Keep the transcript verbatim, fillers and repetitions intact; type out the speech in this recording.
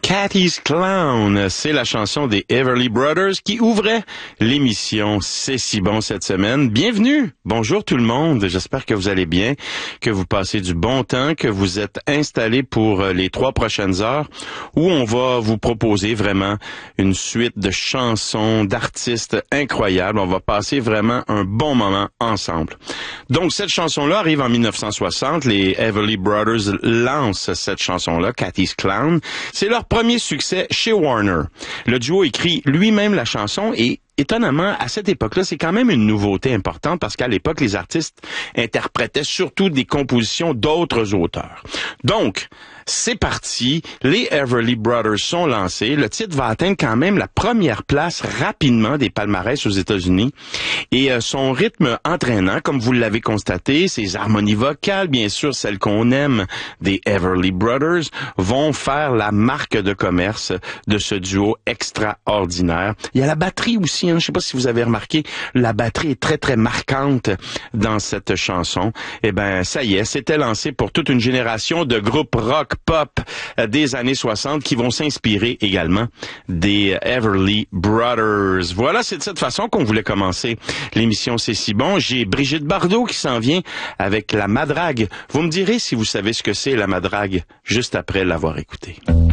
Cathy's Clown, c'est la chanson des Everly Brothers qui ouvrait l'émission C'est si bon cette semaine. Bienvenue, bonjour tout le monde, j'espère que vous allez bien, que vous passez du bon temps, que vous êtes installés pour les trois prochaines heures où on va vous proposer vraiment une suite de chansons, d'artistes incroyables. On va passer vraiment un bon moment ensemble. Donc cette chanson-là arrive en mille neuf cent soixante, les Everly Brothers lancent cette chanson-là, Cathy's Clown. C'est leur premier succès chez Warner. Le duo écrit lui-même la chanson et étonnamment, à cette époque-là, c'est quand même une nouveauté importante parce qu'à l'époque, les artistes interprétaient surtout des compositions d'autres auteurs. Donc, c'est parti, les Everly Brothers sont lancés. Le titre va atteindre quand même la première place rapidement des palmarès aux États-Unis. Et euh, son rythme entraînant, comme vous l'avez constaté, ses harmonies vocales, bien sûr celles qu'on aime des Everly Brothers, vont faire la marque de commerce de ce duo extraordinaire. Il y a la batterie aussi, hein. Je ne sais pas si vous avez remarqué, la batterie est très très marquante dans cette chanson. Eh ben, ça y est, c'était lancé pour toute une génération de groupes rock pop des années soixante qui vont s'inspirer également des Everly Brothers. Voilà, c'est de cette façon qu'on voulait commencer l'émission C'est si bon. J'ai Brigitte Bardot qui s'en vient avec la madrague. Vous me direz si vous savez ce que c'est la madrague juste après l'avoir écouté.